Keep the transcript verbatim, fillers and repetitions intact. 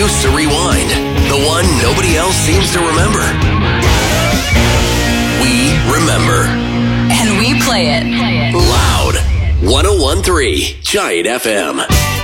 used to rewind. The one nobody else seems to remember. We remember. And we play it. Loud. one oh one point three Giant F M.